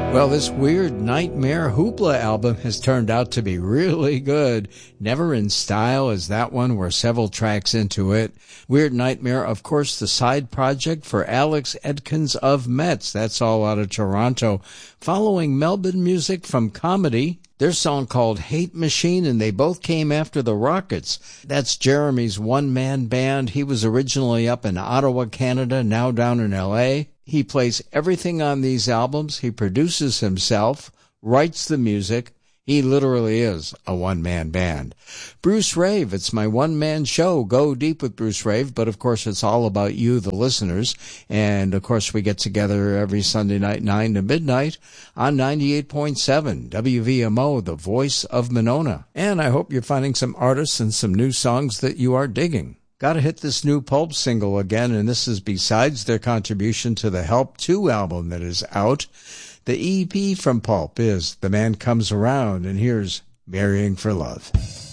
Well, this Weird Nightmare Hoopla album has turned out to be really good. Never in Style is that one. We're several tracks into it. Weird Nightmare, of course, the side project for Alex Edkins of Metz. That's all out of Toronto. Following Melbourne music from Comedy, their song called Hate Machine, and they both came after the Rockets. That's Jeremy's one-man band. He was originally up in Ottawa, Canada, now down in L.A. He plays everything on these albums. He produces himself, writes the music. He literally is a one-man band. Bruce Rave, it's my one-man show. Go deep with Bruce Rave, but of course it's all about you, the listeners. And of course we get together every Sunday night, 9 to midnight on 98.7 WVMO, the voice of Monona. And I hope you're finding some artists and some new songs that you are digging. Gotta hit this new Pulp single again, and this is besides their contribution to the Help 2 album that is out. The EP from Pulp is The Man Comes Around, and here's Marrying for Love.